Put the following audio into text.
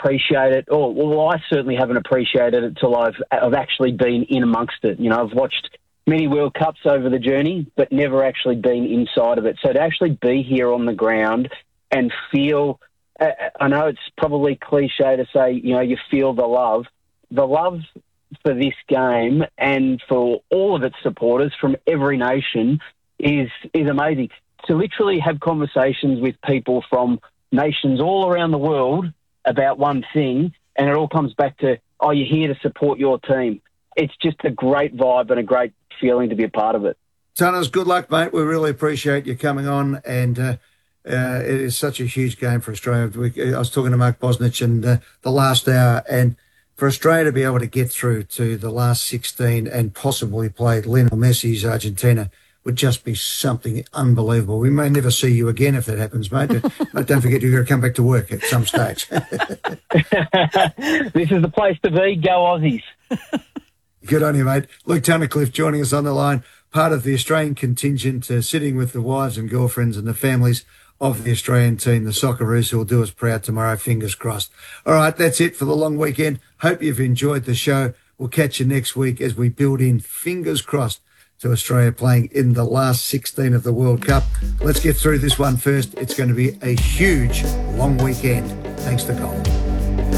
appreciate it. Well, I certainly haven't appreciated it till I've actually been in amongst it. You know, I've watched many World Cups over the journey, but never actually been inside of it. So to actually be here on the ground and feel, I know it's probably cliche to say, you know, you feel the love for this game and for all of its supporters from every nation is amazing. To literally have conversations with people from nations all around the world about one thing, and it all comes back to, oh, you're here to support your team. It's just a great vibe and a great feeling to be a part of it. Tanners, good luck, mate. We really appreciate you coming on, and it is such a huge game for Australia. I was talking to Mark Bosnich in the last hour, and for Australia to be able to get through to the last 16 and possibly play Lionel Messi's Argentina would just be something unbelievable. We may never see you again if that happens, mate. But don't forget, you've got to come back to work at some stage. This is the place to be. Go Aussies. Good on you, mate. Luke Tunnicliffe joining us on the line, part of the Australian contingent, sitting with the wives and girlfriends and the families of the Australian team, the Socceroos, who will do us proud tomorrow, fingers crossed. All right, that's it for the long weekend. Hope you've enjoyed the show. We'll catch you next week as we build in, fingers crossed, to Australia playing in the last 16 of the World Cup. Let's get through this one first. It's going to be a huge long weekend. Thanks to God.